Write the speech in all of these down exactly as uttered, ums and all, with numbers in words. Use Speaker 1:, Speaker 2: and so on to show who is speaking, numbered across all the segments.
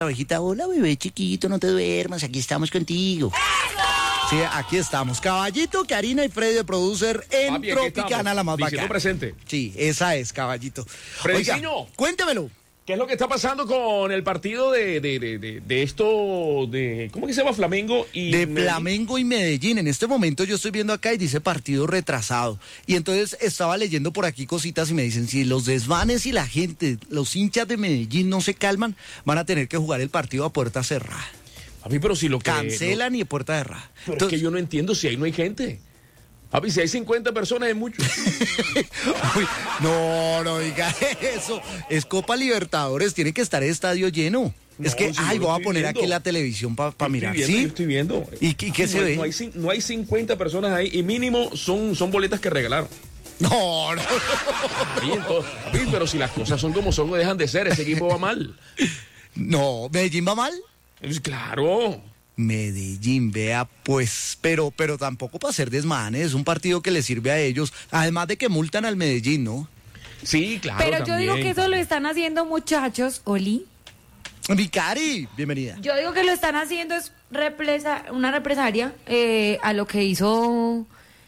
Speaker 1: Ovejita, hola bebé chiquito, no te duermas, aquí estamos contigo. Sí, aquí estamos. Caballito, Karina y Freddy de Producer en
Speaker 2: Papi,
Speaker 1: Tropicana, la más bacana.
Speaker 2: presente.
Speaker 1: Sí, esa es, Caballito.
Speaker 2: Frediciño,
Speaker 1: cuéntemelo.
Speaker 2: ¿Qué es lo que está pasando con el partido de, de, de, de, de esto, de, ¿cómo que se llama? Flamengo y
Speaker 1: De
Speaker 2: Medellín?
Speaker 1: Flamengo y Medellín. En este momento yo estoy viendo acá y dice partido retrasado. Y entonces estaba leyendo por aquí cositas y me dicen, si los desvanes y la gente, los hinchas de Medellín no se calman, van a tener que jugar el partido a puerta cerrada.
Speaker 2: Papi, pero si lo que...
Speaker 1: Cancelan y a puerta cerrada.
Speaker 2: Pero
Speaker 1: Entonces,
Speaker 2: es que yo no entiendo si ahí no hay gente. Papi, si hay cincuenta personas es mucho.
Speaker 1: Uy, no, no diga eso. Es Copa Libertadores, tiene que estar el estadio lleno.
Speaker 2: No,
Speaker 1: es que,
Speaker 2: si
Speaker 1: ay,
Speaker 2: yo lo
Speaker 1: voy a
Speaker 2: estoy
Speaker 1: poner
Speaker 2: viendo.
Speaker 1: aquí la televisión para pa mirar.
Speaker 2: Estoy viendo,
Speaker 1: ¿Sí?
Speaker 2: yo estoy viendo.
Speaker 1: ¿Y, y qué
Speaker 2: no,
Speaker 1: se ve?
Speaker 2: No hay, cin- no hay cincuenta personas ahí y mínimo son, son boletas que regalaron.
Speaker 1: No, no.
Speaker 2: Papi, entonces, papi, pero si las cosas son como son, no dejan de ser. Ese equipo va mal.
Speaker 1: No, ¿Medellín va mal?
Speaker 2: Pues claro.
Speaker 1: Medellín, vea, pues, pero, pero tampoco para hacer desmanes, es un partido que le sirve a ellos, además de que multan al Medellín, ¿no?
Speaker 2: Sí, claro.
Speaker 3: Pero yo
Speaker 2: también.
Speaker 3: digo que eso lo están haciendo muchachos, Oli.
Speaker 1: Vicari, bienvenida.
Speaker 3: Yo digo que lo están haciendo es represa, una represalia eh, a lo que hizo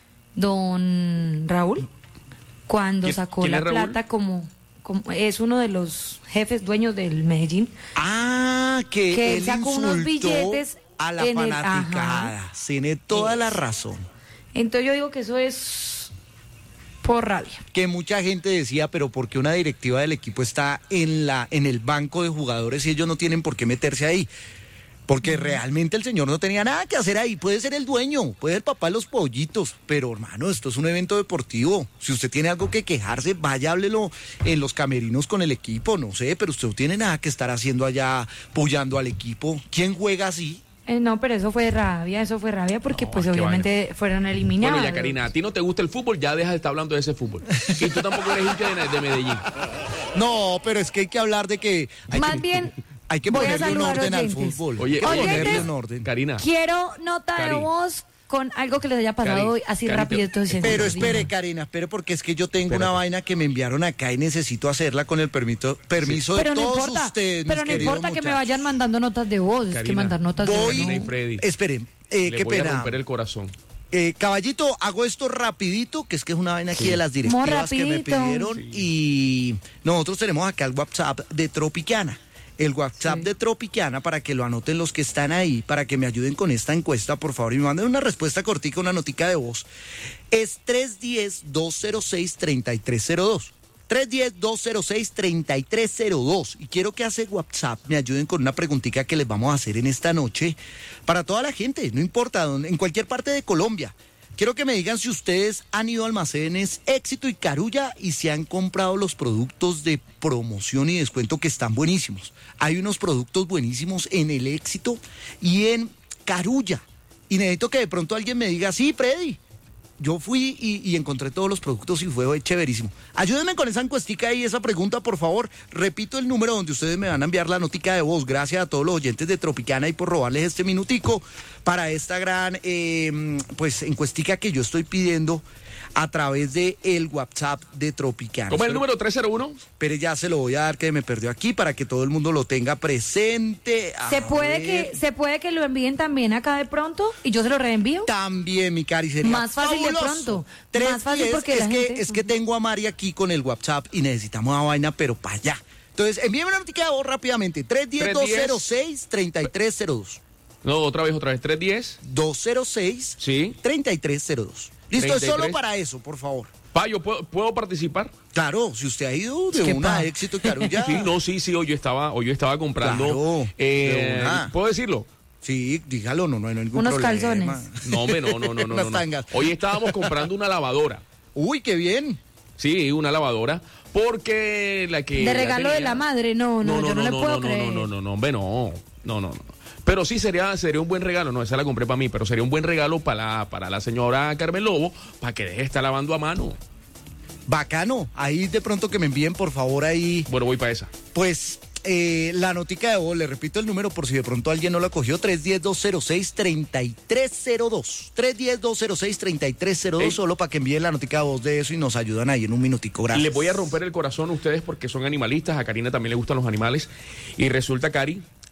Speaker 3: don Raúl cuando
Speaker 2: ¿Quién-
Speaker 3: sacó
Speaker 2: quién
Speaker 3: la
Speaker 2: es Raúl?
Speaker 3: plata como, como es uno de los jefes dueños del Medellín.
Speaker 1: Ah, que,
Speaker 3: Que
Speaker 1: él
Speaker 3: sacó unos
Speaker 1: insultó
Speaker 3: billetes
Speaker 1: a la
Speaker 3: en el-
Speaker 1: fanaticada.
Speaker 3: ajá.
Speaker 1: Tiene toda la razón.
Speaker 3: Entonces yo digo que eso es por rabia.
Speaker 1: Que mucha gente decía, pero ¿por qué una directiva del equipo está en la en el banco de jugadores y ellos no tienen por qué meterse ahí? Porque realmente el señor no tenía nada que hacer ahí. Puede ser el dueño, puede ser el papá de los pollitos, pero hermano, esto es un evento deportivo. Si usted tiene algo que quejarse, vaya, háblelo en los camerinos con el equipo, no sé, pero usted no tiene nada que estar haciendo allá, apoyando al equipo. ¿Quién juega así?
Speaker 3: Eh, no, pero eso fue rabia, eso fue rabia porque
Speaker 2: No,
Speaker 3: pues
Speaker 2: qué
Speaker 3: obviamente fueron eliminados.
Speaker 2: Bueno, ya Karina, a ti no te gusta el fútbol, ya dejas de estar hablando de ese fútbol. Y tú tampoco eres hincha de, de Medellín.
Speaker 1: No, pero es que hay que hablar de que... Hay
Speaker 3: Más
Speaker 1: que,
Speaker 3: bien,
Speaker 1: hay que
Speaker 3: voy a
Speaker 1: ponerle un
Speaker 3: saludar
Speaker 1: orden al
Speaker 3: oyentes.
Speaker 1: fútbol.
Speaker 2: Oye,
Speaker 1: hay que
Speaker 2: oye,
Speaker 1: ponerle
Speaker 3: oyentes,
Speaker 1: un orden.
Speaker 2: Karina.
Speaker 3: Quiero nota de
Speaker 2: Cari.
Speaker 3: voz con algo que les haya pasado
Speaker 2: Cari,
Speaker 3: hoy, así
Speaker 2: Cari,
Speaker 3: rápido.
Speaker 2: te-
Speaker 3: Entonces,
Speaker 1: Pero espere, Karina, espere, porque es que yo tengo
Speaker 2: Espérate.
Speaker 1: una vaina que me enviaron acá y necesito hacerla con el permiso, permiso
Speaker 3: Pero
Speaker 1: de
Speaker 3: no
Speaker 1: todos
Speaker 3: importa,
Speaker 1: ustedes,
Speaker 3: pero
Speaker 1: mis
Speaker 3: no
Speaker 1: queridos
Speaker 3: importa que me
Speaker 1: muchachos.
Speaker 3: vayan mandando notas de voz, es que
Speaker 2: Karina,
Speaker 3: mandar notas de voz.
Speaker 1: Voy,
Speaker 2: Karina y
Speaker 3: no.
Speaker 2: Freddy.
Speaker 1: esperen, eh,
Speaker 2: Le
Speaker 1: qué
Speaker 2: voy a
Speaker 1: pena.
Speaker 2: romper el corazón.
Speaker 1: Eh, caballito, hago esto rapidito, que es que es una vaina aquí
Speaker 2: Sí.
Speaker 1: de las
Speaker 3: Muy
Speaker 1: directivas que me
Speaker 3: rapidito.
Speaker 1: pidieron y nosotros tenemos acá el WhatsApp de Tropicana. El WhatsApp
Speaker 3: Sí.
Speaker 1: de Tropicana para que lo anoten los que están ahí, para que me ayuden con esta encuesta, por favor, y me manden una respuesta cortica, una notica de voz. Es tres uno cero, dos cero seis, tres tres cero dos. tres uno cero, dos cero seis, tres tres cero dos. Y quiero que hace WhatsApp me ayuden con una preguntita que les vamos a hacer en esta noche para toda la gente, no importa, dónde, en cualquier parte de Colombia. Quiero que me digan si ustedes han ido a almacenes Éxito y Carulla y si han comprado los productos de promoción y descuento que están buenísimos. Hay unos productos buenísimos en el Éxito y en Carulla. Y necesito que de pronto alguien me diga, sí, Freddy. Yo fui y, y encontré todos los productos y fue chéverísimo. Ayúdenme con esa encuestica y esa pregunta, por favor. Repito el número donde ustedes me van a enviar la notica de voz. Gracias a todos los oyentes de Tropicana y por robarles este minutico para esta gran eh, pues encuestica que yo estoy pidiendo a través de el WhatsApp de Tropicana.
Speaker 2: ¿Cómo es el
Speaker 1: Pero-
Speaker 2: número tres cero uno?
Speaker 1: Pero ya se lo voy a dar que me perdió aquí para que todo el mundo lo tenga presente. A
Speaker 3: Se puede
Speaker 1: ver.
Speaker 3: que se puede que lo envíen también acá de pronto y yo se lo reenvío.
Speaker 1: También, mi cari, sería
Speaker 3: Más fácil de
Speaker 1: fabuloso.
Speaker 3: pronto.
Speaker 1: Tres
Speaker 3: Más fácil
Speaker 1: diez,
Speaker 3: porque
Speaker 1: es
Speaker 3: la
Speaker 1: que,
Speaker 3: gente-
Speaker 1: es que tengo a Mari aquí con el WhatsApp y necesitamos una vaina, pero para allá. Entonces, envíeme una noticia de voz rápidamente. tres uno cero, dos cero seis, tres tres cero dos.
Speaker 2: No, otra vez, otra vez. tres diez.
Speaker 1: dos cero seis,
Speaker 2: Sí.
Speaker 1: tres tres cero dos. Listo, es
Speaker 2: treinta y
Speaker 1: solo
Speaker 2: tres.
Speaker 1: para eso, por favor.
Speaker 2: Pa, ¿yo puedo, puedo participar?
Speaker 1: Claro, si usted ha ido de
Speaker 3: Es que
Speaker 1: una
Speaker 3: pa.
Speaker 1: Éxito y Carulla.
Speaker 2: Sí, no, sí, sí. Hoy yo estaba, hoy yo estaba comprando.
Speaker 1: Claro,
Speaker 2: eh,
Speaker 1: de una.
Speaker 2: ¿Puedo decirlo?
Speaker 1: Sí, dígalo, no, no hay ningún
Speaker 3: Unos
Speaker 1: problema.
Speaker 3: calzones.
Speaker 2: No, hombre, no, no, no, no.
Speaker 1: Unas
Speaker 2: no, no.
Speaker 1: tangas.
Speaker 2: Hoy estábamos comprando una lavadora.
Speaker 1: Uy, qué bien.
Speaker 2: Sí, una lavadora. Porque la que.
Speaker 3: De
Speaker 2: ya
Speaker 3: regalo de
Speaker 2: tenía-
Speaker 3: la madre, no, no, yo no, le puedo
Speaker 2: no,
Speaker 3: creer.
Speaker 2: No, no, no, no, hombre, no. No, no, no. Pero sí sería, sería un buen regalo, no, esa la compré para mí, pero sería un buen regalo para la, para la señora Carmen Lobo, para que deje de estar lavando a mano.
Speaker 1: Bacano. Ahí de pronto que me envíen, por favor, ahí.
Speaker 2: Bueno, voy para esa.
Speaker 1: Pues eh, la notica de voz, le repito el número por si de pronto alguien no la cogió, tres uno cero, dos cero seis, tres tres cero dos. tres uno cero, dos cero seis, tres tres cero dos,
Speaker 2: Ey.
Speaker 1: solo para que envíen la notica de voz de eso y nos ayudan ahí en un minutico. Gracias.
Speaker 2: Les voy a romper el corazón a ustedes porque son animalistas, a Karina también le gustan los animales. Y resulta, Cari,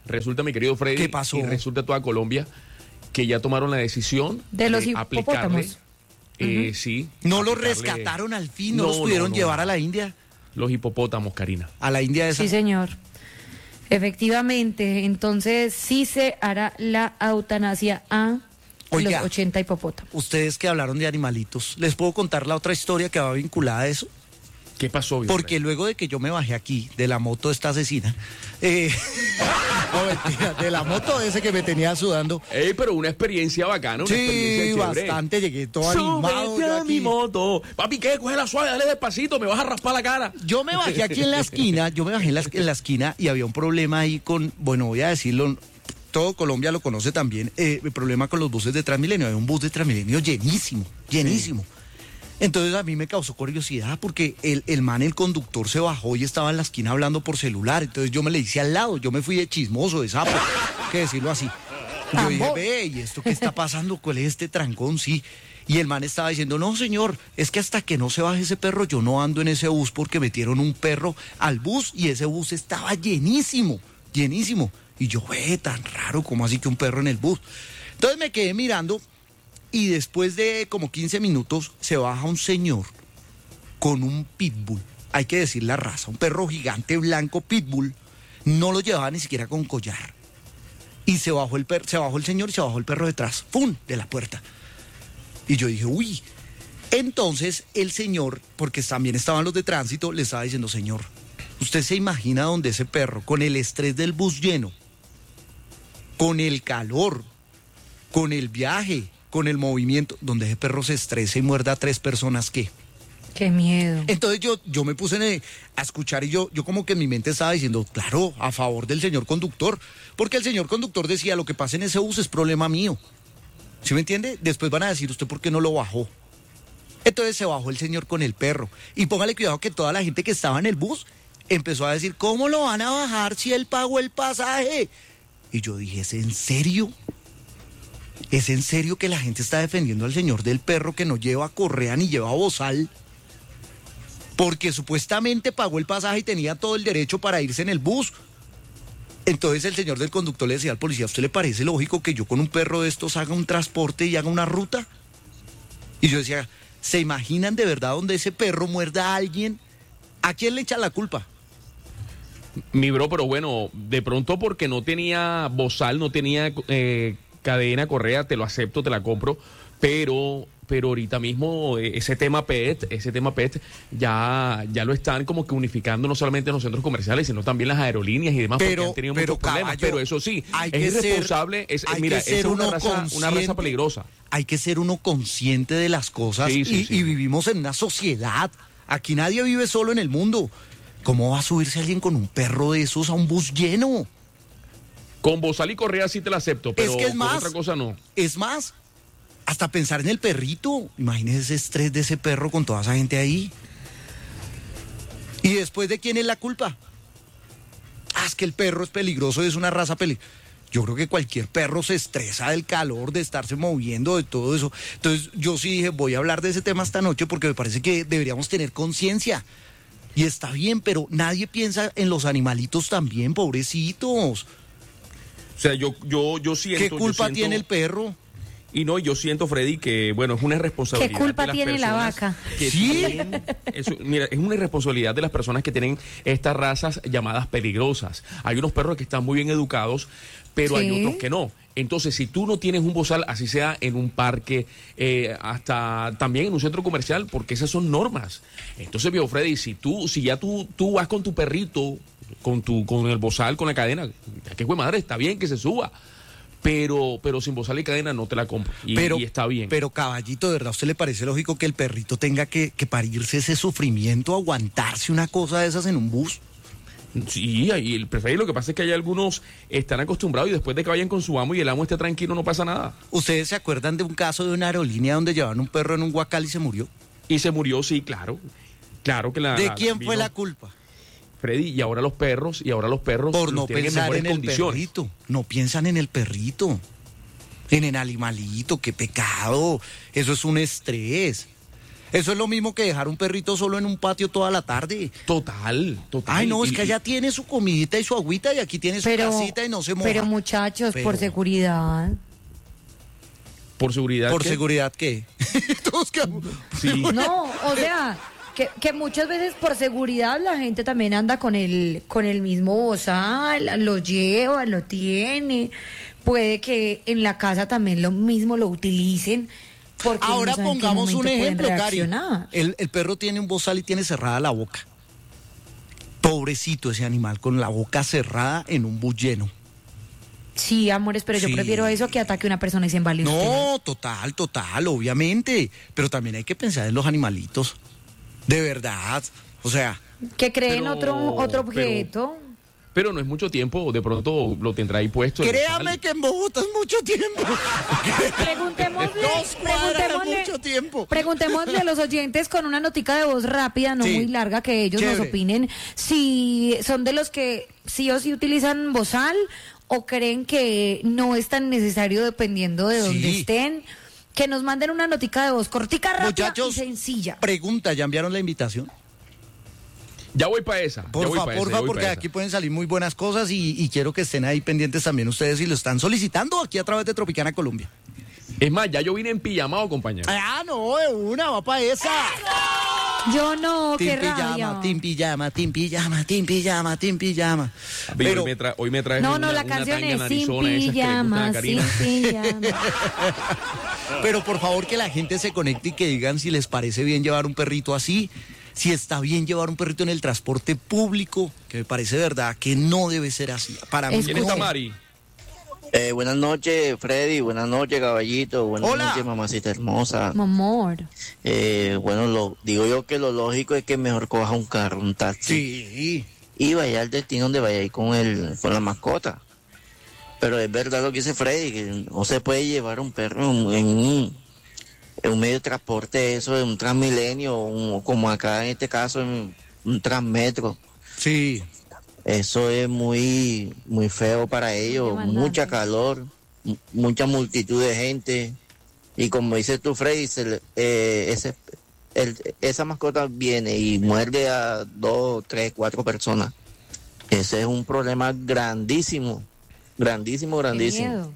Speaker 2: Resulta, mi querido Freddy,
Speaker 1: ¿Qué pasó?
Speaker 2: y resulta toda Colombia que ya tomaron la decisión
Speaker 3: De los
Speaker 2: aplicarle,
Speaker 3: hipopótamos.
Speaker 2: eh,
Speaker 3: Ujú.
Speaker 2: sí.
Speaker 1: ¿No los
Speaker 2: aplicarle-
Speaker 1: rescataron al fin? ¿No,
Speaker 2: No,
Speaker 1: los
Speaker 2: no,
Speaker 1: pudieron
Speaker 2: no.
Speaker 1: llevar a la India?
Speaker 2: Los hipopótamos, Karina.
Speaker 1: A la India esa.
Speaker 3: Sí, señor. Efectivamente, entonces sí se hará la eutanasia a
Speaker 1: Oiga.
Speaker 3: los ochenta hipopótamos.
Speaker 1: Ustedes que hablaron de animalitos, ¿les puedo contar la otra historia que va vinculada a eso?
Speaker 2: ¿Qué pasó, viejo
Speaker 1: Porque
Speaker 2: Freddy?
Speaker 1: luego de que yo me bajé aquí de la moto de esta asesina, eh, no, mentira, de la moto ese que me tenía sudando,
Speaker 2: Ey, pero una experiencia bacana, una
Speaker 1: sí,
Speaker 2: experiencia chévere.
Speaker 1: bastante, llegué todo animado.
Speaker 2: Súbete
Speaker 1: Yo,
Speaker 2: a mi
Speaker 1: aquí.
Speaker 2: moto. Papi, ¿qué? Coge la suave, dale despacito, me vas a raspar la cara.
Speaker 1: Yo me bajé aquí en la esquina, yo me bajé en la, en la esquina y había un problema ahí con, bueno, voy a decirlo, todo Colombia lo conoce también, eh, el problema con los buses de Transmilenio. Había un bus de Transmilenio llenísimo, llenísimo. Entonces a mí me causó curiosidad porque el, el man, el conductor, se bajó y estaba en la esquina hablando por celular. Entonces yo me le hice al lado, yo me fui de chismoso, de sapo, que decirlo así. Y yo dije,
Speaker 3: Tambor.
Speaker 1: ve, ¿y esto qué está pasando? ¿Cuál es este trancón? Sí. Y el man estaba diciendo, no señor, es que hasta que no se baje ese perro, yo no ando en ese bus porque metieron un perro al bus y ese bus estaba llenísimo, llenísimo. Y yo, ve, tan raro, ¿cómo así que un perro en el bus? Entonces me quedé mirando y después de como quince minutos se baja un señor con un pitbull, hay que decir la raza, un perro gigante blanco pitbull, no lo llevaba ni siquiera con collar. Y se bajó el per- se bajó el señor y se bajó el perro detrás, ¡pum!, de la puerta. Y yo dije, uy. Entonces el señor, porque también estaban los de tránsito, le estaba diciendo, señor, ¿usted se imagina donde ese perro, con el estrés del bus lleno, con el calor, con el viaje, con el movimiento, donde ese perro se estresa y muerda a tres personas, qué?
Speaker 3: Qué miedo.
Speaker 1: Entonces yo, yo me puse en, eh, a escuchar y yo, yo como que en mi mente estaba diciendo, claro, a favor del señor conductor, porque el señor conductor decía, lo que pasa en ese bus es problema mío. ¿Sí me entiende? Después van a decir, ¿usted por qué no lo bajó? Entonces se bajó el señor con el perro. Y póngale cuidado que toda la gente que estaba en el bus empezó a decir, ¿cómo lo van a bajar si él pagó el pasaje? Y yo dije, ¿es en serio? ¿Es en serio que la gente está defendiendo al señor del perro que no lleva correa ni lleva bozal? Porque supuestamente pagó el pasaje y tenía todo el derecho para irse en el bus. Entonces el señor del conductor le decía al policía, ¿a usted le parece lógico que yo con un perro de estos haga un transporte y haga una ruta? Y yo decía, ¿se imaginan de verdad donde ese perro muerda a alguien? ¿A quién le echan la culpa?
Speaker 2: Mi bro, pero bueno, de pronto porque no tenía bozal, no tenía eh, cadena, correa, te lo acepto, te la compro, pero pero ahorita mismo eh, ese tema pet, ese tema pet ya, ya lo están como que unificando no solamente en los centros comerciales, sino también las aerolíneas y demás,
Speaker 1: Pero-
Speaker 2: porque han tenido
Speaker 1: pero,
Speaker 2: muchos problemas.
Speaker 1: caballo,
Speaker 2: pero eso sí,
Speaker 1: hay
Speaker 2: es
Speaker 1: que ser-
Speaker 2: irresponsable, es,
Speaker 1: hay
Speaker 2: mira,
Speaker 1: que ser
Speaker 2: esa es una
Speaker 1: uno
Speaker 2: raza, una raza
Speaker 1: consciente.
Speaker 2: peligrosa.
Speaker 1: Hay que ser uno consciente de las cosas
Speaker 2: Sí, sí,
Speaker 1: y,
Speaker 2: sí.
Speaker 1: y vivimos en una sociedad. Aquí nadie vive solo en el mundo. ¿Cómo va a subirse alguien con un perro de esos a un bus lleno?
Speaker 2: Con bozal y correa sí te la acepto, pero
Speaker 1: es que es
Speaker 2: con
Speaker 1: más,
Speaker 2: otra cosa no.
Speaker 1: es más, hasta pensar en el perrito. Imagínese ese estrés de ese perro con toda esa gente ahí. ¿Y después de quién es la culpa? Ah, es que el perro es peligroso, es una raza peligrosa. Yo creo que cualquier perro se estresa del calor, de estarse moviendo, de todo eso. Entonces yo sí dije, voy a hablar de ese tema esta noche porque me parece que deberíamos tener conciencia. Y está bien, pero nadie piensa en los animalitos también, pobrecitos.
Speaker 2: O sea, yo, yo, yo siento...
Speaker 1: ¿Qué
Speaker 2: yo
Speaker 1: culpa
Speaker 2: siento-
Speaker 1: tiene el perro?
Speaker 2: Y no, yo siento, Freddy, que, bueno, es una irresponsabilidad.
Speaker 3: ¿Qué culpa
Speaker 2: de las
Speaker 3: tiene la
Speaker 2: personas
Speaker 3: vaca?
Speaker 2: que
Speaker 1: ¿Sí?
Speaker 2: tienen- eso, mira, es una irresponsabilidad de las personas que tienen estas razas llamadas peligrosas. Hay unos perros que están muy bien educados, pero hay
Speaker 3: Sí.
Speaker 2: otros que no. Entonces, si tú no tienes un bozal, así sea en un parque, eh, hasta también en un centro comercial, porque esas son normas. Entonces, viejo Freddy, si tú, si ya tú, tú vas con tu perrito, con tu, con el bozal, con la cadena, que fue madre, está bien que se suba. Pero, pero sin bozal y cadena no te la compro. Y,
Speaker 1: pero,
Speaker 2: y está bien.
Speaker 1: Pero caballito, ¿de verdad a usted le parece lógico que el perrito tenga que, que parirse ese sufrimiento, aguantarse una cosa de esas en un bus?
Speaker 2: Sí, y el preferido, lo que pasa es que hay algunos están acostumbrados y después de que vayan con su amo y el amo esté tranquilo no pasa nada.
Speaker 1: ¿Ustedes se acuerdan de un caso de una aerolínea donde llevaban un perro en un guacal y se murió?
Speaker 2: Y se murió, sí, claro. Claro que la...
Speaker 1: ¿De
Speaker 2: la-
Speaker 1: quién
Speaker 2: vino
Speaker 1: fue la culpa?
Speaker 2: Freddy, y ahora los perros, y ahora los perros
Speaker 1: Por
Speaker 2: los
Speaker 1: no
Speaker 2: tienen
Speaker 1: pensar
Speaker 2: mejores
Speaker 1: en el
Speaker 2: condiciones.
Speaker 1: perrito. No piensan en el perrito, en el animalito, qué pecado. Eso es un estrés. Eso es lo mismo que dejar un perrito solo en un patio toda la tarde.
Speaker 2: Total, total.
Speaker 1: Ay, no,
Speaker 2: Y-
Speaker 1: es que allá tiene su comidita y su agüita y aquí tiene su
Speaker 3: Pero,
Speaker 1: casita y no se moja.
Speaker 3: pero muchachos,
Speaker 1: Pero-
Speaker 3: por seguridad.
Speaker 2: Por seguridad.
Speaker 1: ¿Por
Speaker 2: ¿qué?
Speaker 1: seguridad qué? Todos quedamos-
Speaker 2: Sí.
Speaker 3: No, o sea, que, que muchas veces por seguridad la gente también anda con el, con el mismo bozal, lo lleva, lo tiene. Puede que en la casa también lo mismo lo utilicen. Porque
Speaker 1: Ahora
Speaker 3: no saben en qué
Speaker 1: pongamos un
Speaker 3: momento pueden
Speaker 1: ejemplo, Cari.
Speaker 3: reaccionar.
Speaker 1: El, el perro tiene un bozal y tiene cerrada la boca. Pobrecito ese animal con la boca cerrada en un bus lleno.
Speaker 3: Sí, amores, pero
Speaker 1: Sí.
Speaker 3: yo prefiero eso que ataque a una persona y se invalide.
Speaker 1: No, total, total, obviamente. Pero también hay que pensar en los animalitos. De verdad. O sea,
Speaker 3: Que creen
Speaker 2: Pero-
Speaker 3: otro, otro
Speaker 2: pero-
Speaker 3: objeto.
Speaker 2: Pero no es mucho tiempo, de pronto lo tendrá ahí puesto. el
Speaker 1: créame
Speaker 2: bozal.
Speaker 1: que en Bogotá es mucho tiempo.
Speaker 3: Preguntémosle,
Speaker 1: Dos cuadras es
Speaker 3: preguntémosle,
Speaker 1: mucho tiempo.
Speaker 3: preguntémosle a los oyentes con una notica de voz rápida, no
Speaker 1: Sí.
Speaker 3: muy larga, que ellos
Speaker 1: Chévere.
Speaker 3: nos opinen si son de los que sí o sí utilizan bozal o creen que no es tan necesario dependiendo de donde
Speaker 1: Sí.
Speaker 3: estén. Que nos manden una notica de voz cortica, rápida
Speaker 1: Muchachos,
Speaker 3: y sencilla.
Speaker 1: pregunta, ¿ya enviaron la invitación?
Speaker 2: Ya voy para esa. ya
Speaker 1: Porfa,
Speaker 2: voy pa' esa,
Speaker 1: porfa,
Speaker 2: ya voy
Speaker 1: porque
Speaker 2: pa' esa.
Speaker 1: aquí pueden salir muy buenas cosas y, y quiero que estén ahí pendientes también ustedes si lo están solicitando aquí a través de Tropicana Colombia.
Speaker 2: Es más, ya yo vine en pijamado, compañero.
Speaker 1: Ah, no, de una, va para esa.
Speaker 3: Yo no, qué
Speaker 1: Team
Speaker 3: rabia.
Speaker 1: pijama, team pijama, team pijama, team pijama, team pijama.
Speaker 2: Ve,
Speaker 1: Pero,
Speaker 2: hoy, me tra- hoy me traes
Speaker 3: No,
Speaker 2: una,
Speaker 3: no, la
Speaker 2: una
Speaker 3: canción
Speaker 2: tanga
Speaker 3: es sin
Speaker 2: narizona, esas que le gustan a
Speaker 3: pijama, sin
Speaker 2: Karina.
Speaker 3: pijama.
Speaker 1: pero por favor que la gente se conecte y que digan si les parece bien llevar un perrito así, si está bien llevar un perrito en el transporte público, que me parece verdad que no debe ser así. Para mí
Speaker 3: Es
Speaker 2: ¿Quién
Speaker 1: no.
Speaker 2: está, Mari?
Speaker 4: Eh, buenas noches, Freddy. Buenas noches, caballito. Buenas
Speaker 1: Hola.
Speaker 4: noches, mamacita hermosa.
Speaker 3: Mi amor.
Speaker 4: Eh, bueno, lo, digo yo que lo lógico es que mejor coja un carro, un taxi.
Speaker 1: Sí.
Speaker 4: Y vaya al destino donde vaya a ir con, el, con la mascota. Pero es verdad lo que dice Freddy, que no se puede llevar un perro en, en un, en un medio de transporte, eso de un Transmilenio, un- o como acá en este caso, en un Transmetro.
Speaker 1: Sí.
Speaker 4: Eso es muy, muy feo para ellos,
Speaker 3: Demandante.
Speaker 4: mucha calor, mu- mucha multitud de gente. Y como dices tú, Freddy, se le- eh, ese, el- esa mascota viene y muerde a dos, tres, cuatro personas. Ese es un problema grandísimo, grandísimo,
Speaker 3: Qué
Speaker 4: grandísimo.
Speaker 3: miedo.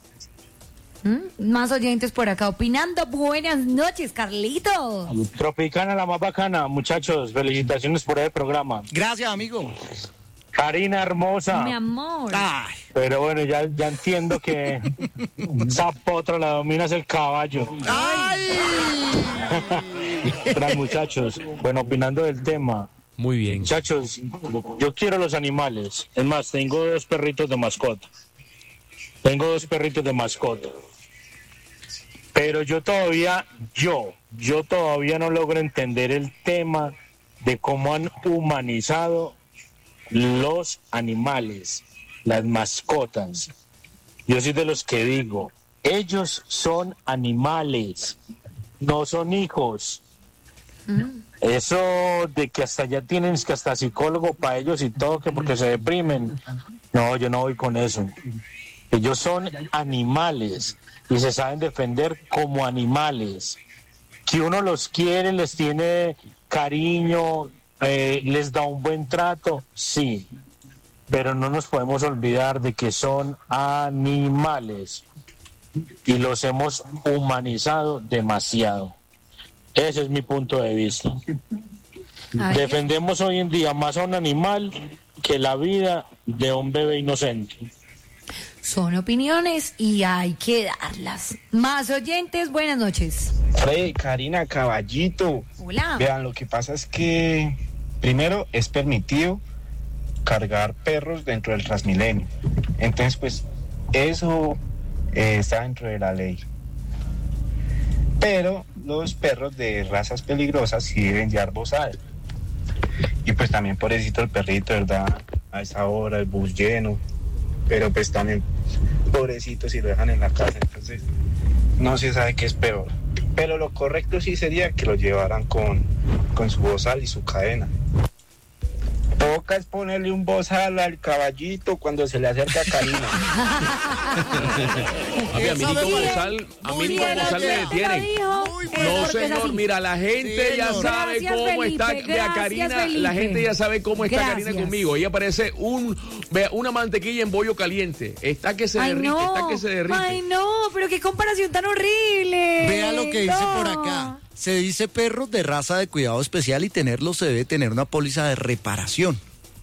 Speaker 3: ¿Mm? Más oyentes por acá opinando. Buenas noches, Carlitos.
Speaker 5: Tropicana, la más bacana. Muchachos, felicitaciones por el programa.
Speaker 1: Gracias, amigo.
Speaker 5: Karina hermosa.
Speaker 3: Mi amor.
Speaker 1: Ay,
Speaker 5: Pero bueno, ya, ya entiendo que esa potra la dominas el caballo.
Speaker 1: ay.
Speaker 5: Tras muchachos, bueno, opinando del tema.
Speaker 2: Muy bien.
Speaker 5: Muchachos, yo quiero los animales. Es más, tengo dos perritos de mascota. Tengo dos perritos de mascota. Pero yo todavía, yo, yo todavía no logro entender el tema de cómo han humanizado los animales, las mascotas. Yo soy de los que digo, ellos son animales, no son hijos. Eso de que hasta ya tienen que hasta psicólogo para ellos y todo, que porque se deprimen. No, yo no voy con eso. Ellos son animales y se saben defender como animales. Que uno los quiere, les tiene cariño, eh, les da un buen trato, sí. Pero no nos podemos olvidar de que son animales y los hemos humanizado demasiado. Ese es mi punto de vista.
Speaker 3: Ay,
Speaker 5: Defendemos hoy en día más a un animal que la vida de un bebé inocente.
Speaker 3: son opiniones y hay que darlas. Más oyentes, buenas noches.
Speaker 6: Freddy, Karina, caballito.
Speaker 3: Hola.
Speaker 6: Vean, lo que pasa es que primero es permitido cargar perros dentro del Transmilenio. Entonces, pues, eso eh, está dentro de la ley. Pero los perros de razas peligrosas sí deben llevar bozal. Y pues también pobrecito el perrito, ¿verdad? A esa hora, el bus lleno. Pero pues también pobrecito si lo dejan en la casa. Entonces, no se sabe qué es peor. Pero lo correcto sí sería que lo llevaran con, con su bozal y su cadena. O toca es ponerle un bozal al caballito cuando se le acerca a Karina.
Speaker 2: Papi, a mí ni con bozal, a mí ni con bozal me detienen. No, señor, mira, la gente
Speaker 1: Sí,
Speaker 2: ya
Speaker 1: no.
Speaker 2: sabe
Speaker 3: Gracias,
Speaker 2: cómo
Speaker 3: Felipe,
Speaker 2: está vea
Speaker 3: gracias,
Speaker 2: Karina,
Speaker 3: Felipe.
Speaker 2: la gente ya sabe cómo está
Speaker 3: Gracias.
Speaker 2: Karina conmigo. Ella parece un vea, una mantequilla en bollo caliente. Está que se
Speaker 3: Ay,
Speaker 2: derrite,
Speaker 3: no.
Speaker 2: está que se derrite.
Speaker 3: Ay, no, pero qué comparación tan horrible.
Speaker 1: Vea lo que dice
Speaker 3: No.
Speaker 1: por acá. Se dice perros de raza de cuidado especial y tenerlos se debe tener una póliza de reparación.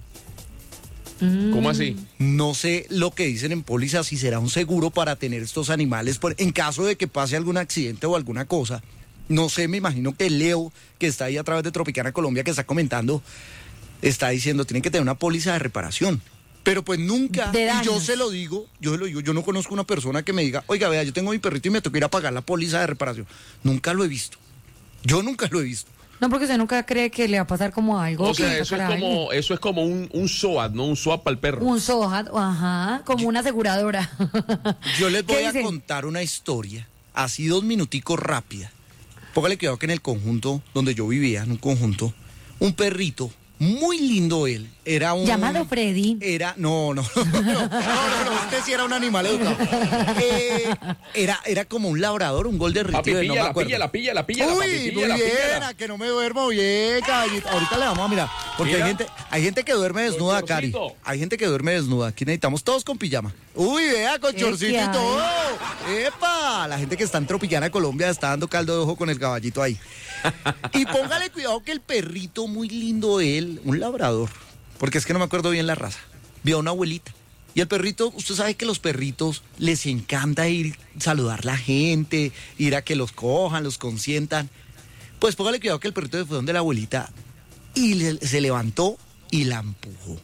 Speaker 2: ¿Cómo así?
Speaker 1: No sé lo que dicen en póliza, si será un seguro para tener estos animales por- en caso de que pase algún accidente o alguna cosa. No sé, me imagino que Leo, que está ahí a través de Tropicana Colombia, que está comentando, está diciendo, tienen que tener una póliza de reparación. Pero pues nunca,
Speaker 3: De
Speaker 1: y yo
Speaker 3: daños.
Speaker 1: se lo digo, yo se lo digo, yo no conozco una persona que me diga, oiga, vea, yo tengo mi perrito y me toca ir a pagar la póliza de reparación. Nunca lo he visto. Yo nunca lo he visto.
Speaker 3: No, porque usted nunca cree que le va a pasar como algo.
Speaker 2: O
Speaker 3: que
Speaker 2: sea,
Speaker 3: le
Speaker 2: eso es
Speaker 3: tocará a alguien.
Speaker 2: como, eso es como un, un SOAT, ¿no? Un SOAT para el perro.
Speaker 3: Un SOAT, ajá, como una aseguradora.
Speaker 1: Yo les
Speaker 3: ¿Qué
Speaker 1: voy a
Speaker 3: dice?
Speaker 1: contar una historia, así dos minuticos rápida. Póngale cuidado que en el conjunto donde yo vivía, en un conjunto, un perrito, muy lindo él, era un...
Speaker 3: Llamado Freddy.
Speaker 1: Era, no, no, no, no, no, no, no, este sí era un animal educado. Eh, era, era como un labrador, un golden
Speaker 2: Papi,
Speaker 1: retriever, no me
Speaker 2: píllala,
Speaker 1: acuerdo.
Speaker 2: píllala, píllala, píllala,
Speaker 1: Uy,
Speaker 2: papi,
Speaker 1: muy
Speaker 2: píllala,
Speaker 1: bien,
Speaker 2: píllala.
Speaker 1: a que no me duermo bien, caballito. Ahorita le vamos a mirar, porque
Speaker 2: Mira.
Speaker 1: hay gente, hay gente que duerme desnuda,
Speaker 2: Con
Speaker 1: Cari.
Speaker 2: chorcito.
Speaker 1: Hay gente que duerme desnuda. Aquí necesitamos todos con pijama. Uy, vea, con
Speaker 3: ¿Qué
Speaker 1: chorcito y
Speaker 3: hay?
Speaker 1: todo. ¡Epa! La gente que está en Tropicana, Colombia, está dando caldo de ojo con el caballito ahí. Y póngale cuidado que el perrito, muy lindo él, un labrador, porque es que no me acuerdo bien la raza, vio a una abuelita. Y el perrito, usted sabe que los perritos les encanta ir saludar a la gente, ir a que los cojan, los consientan. Pues póngale cuidado que el perrito se fue donde la abuelita y le- se levantó y la empujó.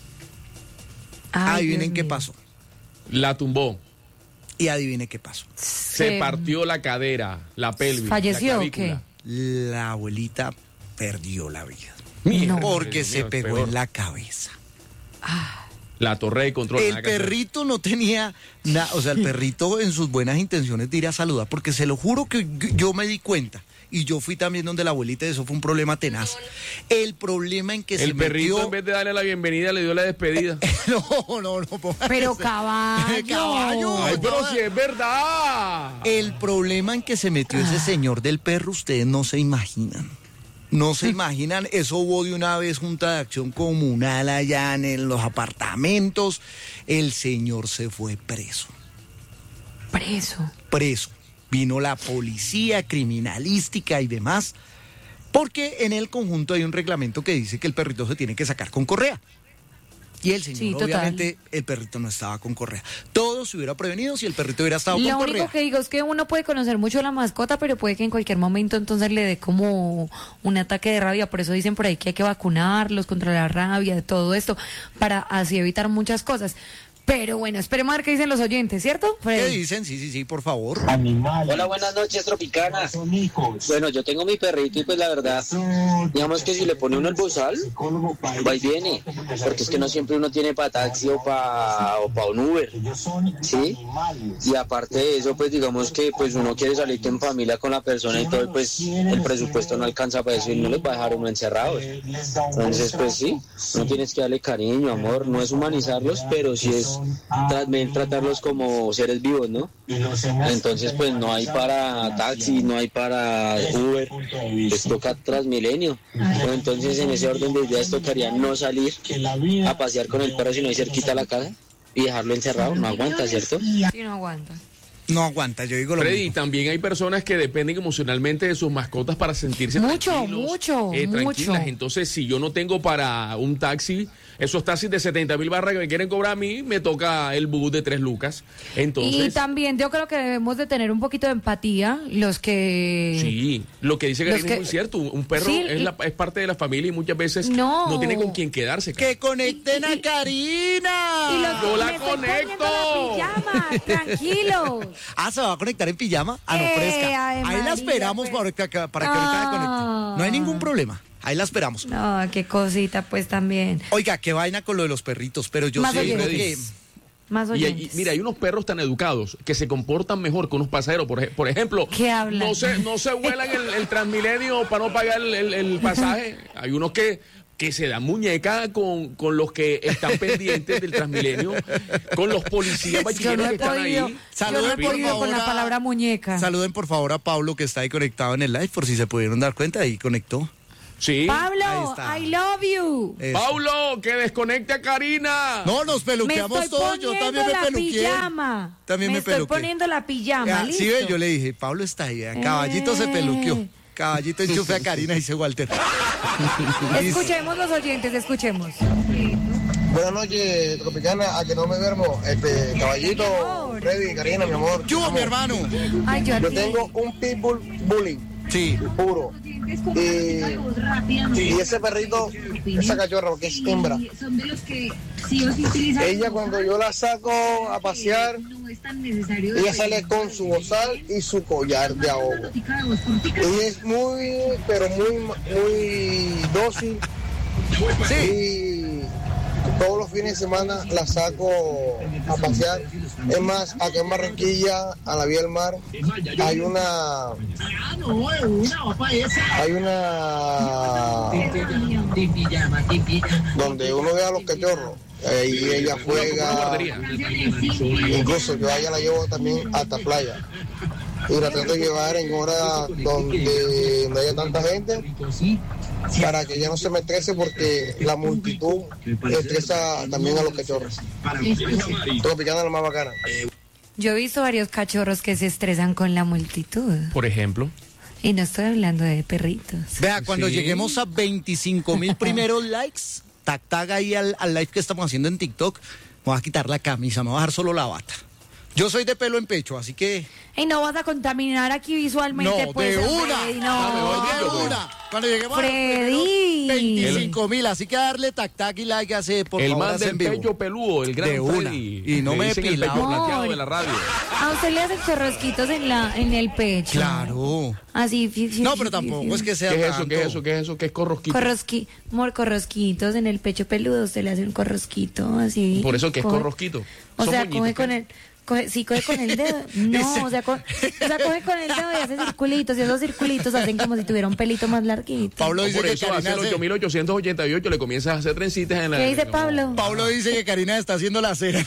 Speaker 3: Ay,
Speaker 1: Adivinen
Speaker 3: Dios
Speaker 1: qué
Speaker 3: mío.
Speaker 1: pasó.
Speaker 2: La tumbó.
Speaker 1: Y adivine qué pasó.
Speaker 2: Se
Speaker 3: Se-
Speaker 2: partió la cadera, la pelvis.
Speaker 3: ¿Falleció
Speaker 2: la
Speaker 3: o
Speaker 2: clavícula.
Speaker 1: La abuelita perdió la vida.
Speaker 2: Mierda,
Speaker 1: Porque
Speaker 2: Dios
Speaker 1: se
Speaker 2: mío,
Speaker 1: pegó
Speaker 2: peor.
Speaker 1: en la cabeza.
Speaker 2: La torre de control.
Speaker 1: El
Speaker 2: nada que hacer.
Speaker 1: perrito no tenía nada, o sea, el perrito en sus buenas intenciones de ir a saludar, porque se lo juro que yo me di cuenta. Y yo fui también donde la abuelita y eso fue un problema tenaz. El problema en que se
Speaker 2: El perrito,
Speaker 1: metió...
Speaker 2: en vez de darle la bienvenida, le dio la despedida.
Speaker 1: No, no, no. póngale
Speaker 3: Pero
Speaker 1: ese-
Speaker 3: caballo.
Speaker 1: Caballo.
Speaker 2: Ay, pero si es verdad.
Speaker 1: El problema en que se metió ese señor del perro, ustedes no se imaginan. No se imaginan, eso hubo de una vez junta de acción comunal allá en el- los apartamentos. El señor se fue preso.
Speaker 3: Preso.
Speaker 1: Preso. Vino la policía criminalística y demás, porque en el conjunto hay un reglamento que dice que el perrito se tiene que sacar con correa. Y el señor,
Speaker 3: Sí, total.
Speaker 1: obviamente, el perrito no estaba con correa. Todo se hubiera prevenido si el perrito hubiera estado
Speaker 3: Lo
Speaker 1: con
Speaker 3: único
Speaker 1: correa.
Speaker 3: que digo es que uno puede conocer mucho a la mascota, pero puede que en cualquier momento entonces le dé como un ataque de rabia. Por eso dicen por ahí que hay que vacunarlos contra la rabia, de todo esto, para así evitar muchas cosas. Pero bueno, esperemos a ver qué dicen los oyentes, ¿cierto?
Speaker 1: ¿Qué
Speaker 3: Freddy?
Speaker 1: dicen? Sí, sí, sí, por favor.
Speaker 6: Animales.
Speaker 7: Hola, buenas noches, Tropicana.
Speaker 6: Son hijos.
Speaker 7: Bueno, yo tengo mi perrito y pues la verdad, digamos que si le pone uno el bozal, va y viene, porque es que no siempre uno tiene para taxi o para o pa un Uber, ¿sí? Y aparte de eso, pues digamos que pues uno quiere salir en familia con la persona y todo, y pues el presupuesto no alcanza para eso y no les va a dejar uno encerrados. Entonces, pues sí, no tienes que darle cariño, amor, no es humanizarlos, pero sí es también tratarlos como seres vivos, ¿no? Entonces, pues no hay para taxi, no hay para Uber, les toca Transmilenio. Bueno, entonces, en ese orden de ideas tocaría no salir a pasear con el perro, sino ir cerquita a la casa y dejarlo encerrado, no aguanta, ¿cierto?
Speaker 3: Sí, no aguanta.
Speaker 1: No aguanta, yo digo lo
Speaker 2: Freddy,
Speaker 1: mismo.
Speaker 2: también hay personas que dependen emocionalmente de sus mascotas para sentirse
Speaker 3: Mucho,
Speaker 2: tranquilos,
Speaker 3: mucho,
Speaker 2: eh, tranquilas.
Speaker 3: mucho.
Speaker 2: Entonces, si yo no tengo para un taxi, esos taxis de setenta mil barras que me quieren cobrar a mí, me toca el bus de tres lucas. Entonces,
Speaker 3: Y también yo creo que debemos de tener un poquito de empatía los que...
Speaker 2: sí, lo que dice
Speaker 3: Los
Speaker 2: Karina
Speaker 3: que-
Speaker 2: es muy cierto. Un perro
Speaker 3: Sí,
Speaker 2: es, la- es parte de la familia y muchas veces
Speaker 3: No.
Speaker 2: no tiene con quién quedarse.
Speaker 1: ¡Que conecten
Speaker 3: Y- y-
Speaker 1: a Karina!
Speaker 3: Y los
Speaker 2: Yo la
Speaker 3: me estoy
Speaker 2: conecto.
Speaker 3: poniendo la pijama, tranquilos.
Speaker 1: Ah, ¿se va a conectar en pijama? Ah, no,
Speaker 3: Eh,
Speaker 1: fresca.
Speaker 3: Ave
Speaker 1: Ahí la
Speaker 3: María,
Speaker 1: esperamos
Speaker 3: pues.
Speaker 1: para que, para que ahorita se conecte.
Speaker 3: Ah.
Speaker 1: No hay ningún problema. Ahí la esperamos.
Speaker 3: No, qué cosita, pues también.
Speaker 1: Oiga, qué vaina con lo de los perritos, pero yo
Speaker 3: Más
Speaker 1: sí digo que...
Speaker 3: oyentes. Más
Speaker 2: Y,
Speaker 3: oyentes.
Speaker 2: y mira, hay unos perros tan educados que se comportan mejor que unos pasajeros. Por, ej- por ejemplo,
Speaker 3: ¿Qué hablan?
Speaker 2: no se, no se vuelan el, el Transmilenio para no pagar el, el- el pasaje. Hay unos que, que se dan muñeca con, con los que están pendientes del Transmilenio, con los policías
Speaker 3: Yo
Speaker 2: bachilleros
Speaker 3: no
Speaker 2: que
Speaker 3: he
Speaker 2: están
Speaker 3: podido,
Speaker 2: ahí.
Speaker 3: yo no he
Speaker 1: Saluden, por
Speaker 3: podido con la
Speaker 1: favor, a-
Speaker 3: palabra muñeca.
Speaker 1: Saluden por favor a Pablo que está ahí conectado en el live, por si se pudieron dar cuenta, ahí conectó.
Speaker 2: Sí.
Speaker 1: Ahí
Speaker 3: Pablo,
Speaker 1: está.
Speaker 3: I love you.
Speaker 1: Eso.
Speaker 2: Paulo, que desconecte a Karina.
Speaker 1: No, nos
Speaker 3: Me
Speaker 1: peluqueamos
Speaker 3: estoy
Speaker 1: todos, yo
Speaker 3: poniendo
Speaker 1: también me
Speaker 3: la
Speaker 1: peluqué.
Speaker 3: pijama.
Speaker 1: También me
Speaker 3: estoy
Speaker 1: peluqué.
Speaker 3: poniendo la pijama,
Speaker 1: Ah,
Speaker 3: listo.
Speaker 1: sí, ve, yo le dije, Pablo está ahí, vea, Caballito se
Speaker 3: Eh.
Speaker 1: peluqueó. Caballito enchufe a Karina, dice Walter.
Speaker 3: Escuchemos los oyentes, escuchemos.
Speaker 8: Buenas noches, Tropicana, a que no me duermo. Este, Caballito, Freddy, Karina, mi amor.
Speaker 1: ¿Qué hubo, mi hermano?
Speaker 3: Ay, yo,
Speaker 8: Yo tengo un pitbull bully,
Speaker 1: Sí.
Speaker 8: puro. Y, y ese perrito, esa cachorra, porque es hembra. Ella cuando yo la saco a pasear, ella sale con su bozal y su collar de ahogo. Ella es muy, pero muy, muy dócil. Y todos los fines de semana la saco a pasear. Es más, acá en Barranquilla, a la vía del mar, hay una... Hay una... donde uno ve a los cachorros. Ahí ella juega. Incluso yo a ella la llevo también hasta playa. Y la trato de llevar en horas donde no haya tanta gente, para que ella no se me estrese, porque la multitud estresa también a los cachorros. Tropicana es la más bacana.
Speaker 3: yo he visto varios cachorros que se estresan con la multitud.
Speaker 2: Por ejemplo.
Speaker 3: Y no estoy hablando de perritos.
Speaker 1: Vea, cuando
Speaker 2: Sí.
Speaker 1: lleguemos a veinticinco mil primeros likes, tag tag ahí al, al live que estamos haciendo en TikTok, me voy a quitar la camisa, me voy a dejar solo la bata. Yo soy de pelo en pecho, así que...
Speaker 3: Y no vas a contaminar aquí visualmente,
Speaker 1: No,
Speaker 3: pues.
Speaker 1: de
Speaker 3: Freddy,
Speaker 1: una.
Speaker 3: no.
Speaker 1: de una. Cuando lleguemos
Speaker 3: Freddy.
Speaker 1: a veinticinco mil, así que darle tac tac y like hace por
Speaker 2: el
Speaker 1: favor
Speaker 2: man
Speaker 1: hace
Speaker 2: del
Speaker 1: en vivo.
Speaker 2: pecho peludo, el gran
Speaker 1: De una.
Speaker 2: Freddy.
Speaker 1: Y no
Speaker 2: Le
Speaker 1: me he
Speaker 2: dicen el
Speaker 1: pilado.
Speaker 2: pecho plateado
Speaker 3: Amor.
Speaker 2: de la radio.
Speaker 3: A usted le hacen chorrosquitos en la en el pecho.
Speaker 1: Claro.
Speaker 3: Así. fi- fi-
Speaker 1: No,
Speaker 3: fi-
Speaker 1: pero
Speaker 3: fi-
Speaker 1: tampoco
Speaker 3: fi-
Speaker 1: es que sea
Speaker 2: ¿Qué es eso?
Speaker 1: tanto.
Speaker 2: ¿Qué es eso? ¿Qué es eso? ¿Qué es corrosquito?
Speaker 3: Corrosqui, amor, corrosquitos en el pecho peludo. Usted le hace un corrosquito así.
Speaker 2: Por eso que es
Speaker 3: Coge-
Speaker 2: corrosquito.
Speaker 3: O
Speaker 2: Son
Speaker 3: sea,
Speaker 2: moñitos,
Speaker 3: coge
Speaker 2: ¿qué?
Speaker 3: con el. Coge, sí, coge con el dedo. No, o sea, co- o sea, coge con el dedo y hace circulitos. Y esos circulitos hacen como si tuviera un pelito más larguito.
Speaker 1: Pablo
Speaker 2: No,
Speaker 1: dice
Speaker 2: por
Speaker 1: que
Speaker 2: eso
Speaker 1: Karina
Speaker 2: hace el
Speaker 1: hace-
Speaker 2: ocho mil ochocientos ochenta y ocho le comienzas a hacer trencitas en la...
Speaker 3: ¿Qué dice
Speaker 2: no.
Speaker 3: Pablo?
Speaker 1: Pablo dice que Karina está haciendo la cera.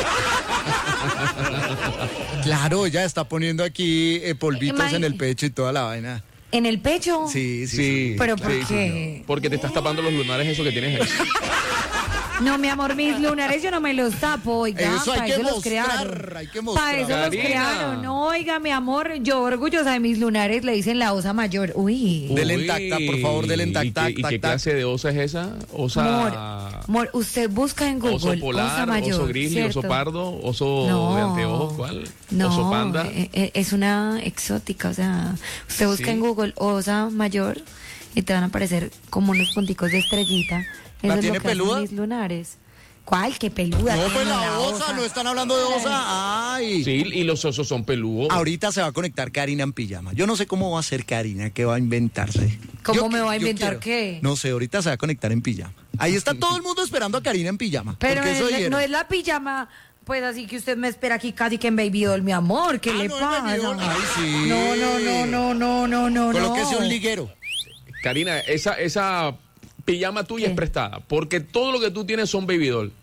Speaker 1: Claro, ya está poniendo aquí eh, polvitos
Speaker 3: Imagínate.
Speaker 1: en el pecho y toda la vaina.
Speaker 3: ¿En el pecho?
Speaker 1: Sí, sí.
Speaker 2: Sí.
Speaker 3: ¿Pero por
Speaker 2: sí,
Speaker 3: qué?
Speaker 2: Porque te estás tapando los lunares eso que tienes ahí.
Speaker 3: No, mi amor, mis lunares yo no me los tapo, oiga.
Speaker 1: Eso hay
Speaker 3: para
Speaker 1: que
Speaker 3: eso los
Speaker 1: mostrar,
Speaker 3: crearon.
Speaker 1: hay que mostrar.
Speaker 3: Para eso los
Speaker 2: Karina.
Speaker 3: crearon. No, oiga, mi amor, yo orgullosa de mis lunares, le dicen la osa mayor. Uy.
Speaker 1: Dele en
Speaker 2: Uy,
Speaker 1: tac, tac, por favor, dele en tac,
Speaker 2: ¿y
Speaker 1: tac,
Speaker 2: qué- ¿Y
Speaker 1: tac,
Speaker 2: qué
Speaker 1: tac.
Speaker 2: clase de osa es esa? Osa...
Speaker 3: Amor, amor, usted busca en Google
Speaker 2: Oso polar,
Speaker 3: osa mayor.
Speaker 2: oso grizzly,
Speaker 3: ¿cierto?
Speaker 2: oso pardo, oso
Speaker 3: No.
Speaker 2: de anteojos, ¿cuál?
Speaker 3: No,
Speaker 2: Oso panda.
Speaker 3: eh, eh, es una exótica, o sea, usted busca
Speaker 2: Sí.
Speaker 3: en Google osa mayor y te van a aparecer como unos punticos de estrellita. Eso
Speaker 1: ¿La
Speaker 3: es
Speaker 1: tiene
Speaker 3: lo que hacen
Speaker 1: peluda?
Speaker 3: mis lunares. ¿Cuál? ¿Qué peluda?
Speaker 1: No,
Speaker 3: tiene
Speaker 1: pues la osa, no están hablando de osa. Ay.
Speaker 2: Sí, y los osos son peludos.
Speaker 1: Ahorita se va a conectar Karina en pijama. Yo no sé cómo va a ser Karina, qué va a inventarse.
Speaker 3: ¿Cómo
Speaker 1: Yo
Speaker 3: me
Speaker 1: qui-
Speaker 3: va a
Speaker 1: yo
Speaker 3: inventar
Speaker 1: quiero.
Speaker 3: qué?
Speaker 1: No sé, ahorita se va a conectar en pijama. Ahí está todo el mundo esperando a Karina en pijama.
Speaker 3: Pero
Speaker 1: porque eso
Speaker 3: es-
Speaker 1: oyeron.
Speaker 3: no es la pijama, pues así que usted me espera aquí casi que en Baby Doll, mi amor. ¿Qué
Speaker 1: Ah,
Speaker 3: le
Speaker 1: no, en
Speaker 3: pasa?
Speaker 1: Baby Doll. Ay, sí.
Speaker 3: No, no, no, no, no, no, no.
Speaker 1: Colóquese
Speaker 3: no.
Speaker 1: un liguero.
Speaker 2: Karina, esa, esa pijama tuya
Speaker 3: ¿Qué?
Speaker 2: es prestada, porque todo lo que tú tienes son baby doll.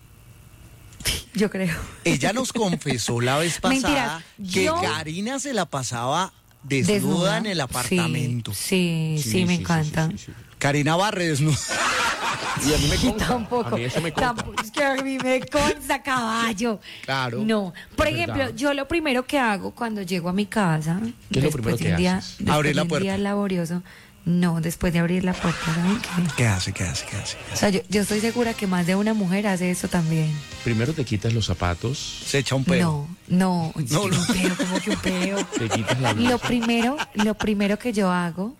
Speaker 3: Yo creo.
Speaker 1: Ella nos confesó la vez pasada
Speaker 3: Mentiras,
Speaker 1: que
Speaker 3: yo-
Speaker 1: Karina se la pasaba desnuda, en el apartamento.
Speaker 3: Sí, sí, sí, me encanta.
Speaker 2: sí, sí.
Speaker 1: Karina barre desnuda.
Speaker 2: Y a mí me consta.
Speaker 3: Tampoco,
Speaker 2: A mí eso me consta.
Speaker 3: tampoco, es que a mí me consta, caballo.
Speaker 1: Claro.
Speaker 3: No, por
Speaker 2: Es
Speaker 3: ejemplo,
Speaker 2: verdad.
Speaker 3: yo lo primero que hago cuando llego a mi casa,
Speaker 2: ¿Qué es lo
Speaker 3: después
Speaker 2: primero
Speaker 3: de
Speaker 2: que
Speaker 3: un día,
Speaker 2: haces?
Speaker 3: después
Speaker 1: Abrir la
Speaker 3: de un
Speaker 1: puerta.
Speaker 3: día laborioso, no, después de abrir la puerta, ¿saben qué?
Speaker 1: ¿Qué hace? ¿Qué hace? ¿Qué hace? ¿Qué
Speaker 3: O
Speaker 1: hace?
Speaker 3: sea, yo, yo estoy segura que más de una mujer hace eso también.
Speaker 2: Primero te quitas los zapatos,
Speaker 1: Se echa un pedo.
Speaker 3: No, no,
Speaker 1: No,
Speaker 3: un
Speaker 1: no.
Speaker 3: peo, como que un peo.
Speaker 2: te quitas la blusa,
Speaker 3: Lo primero, lo primero que yo hago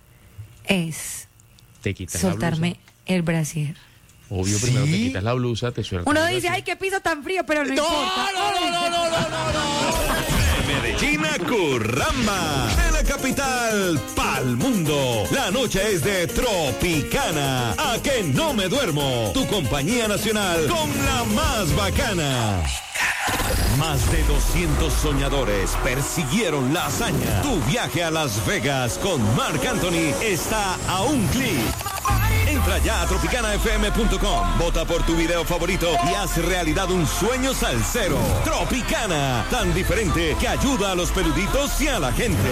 Speaker 3: es
Speaker 2: te quitas
Speaker 3: soltarme
Speaker 2: la blusa.
Speaker 3: el brasier.
Speaker 2: Obvio, primero
Speaker 1: ¿Sí?
Speaker 2: te quitas la blusa, te sueltas.
Speaker 3: Uno
Speaker 2: el
Speaker 3: dice,
Speaker 2: brasier.
Speaker 3: ay, qué piso tan frío, pero no,
Speaker 1: No,
Speaker 3: importa.
Speaker 1: no, no, no, no, no, no, no.
Speaker 9: Medellín a Curramba, de la capital pa'l mundo. La noche es de Tropicana, a que no me duermo. Tu compañía nacional con la más bacana. Más de doscientos soñadores persiguieron la hazaña. Tu viaje a Las Vegas con Marc Anthony está a un clic. Entra Entra ya a tropicana f m punto com, vota por tu video favorito y haz realidad un sueño salsero. Tropicana, tan diferente que ayuda a los peluditos y a la gente.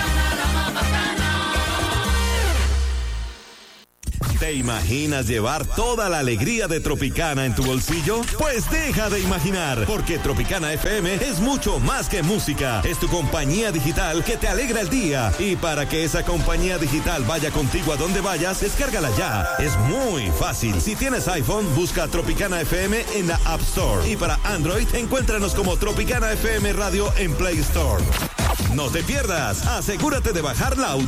Speaker 9: ¿Te imaginas llevar toda la alegría de Tropicana en tu bolsillo? Pues deja de imaginar, porque Tropicana F M es mucho más que música. Es tu compañía digital que te alegra el día. Y para que esa compañía digital vaya contigo a donde vayas, descárgala ya. Es muy fácil. Si tienes iPhone, busca Tropicana F M en la App Store. Y para Android, encuéntranos como Tropicana F M Radio en Play Store. No te pierdas. Asegúrate de bajar la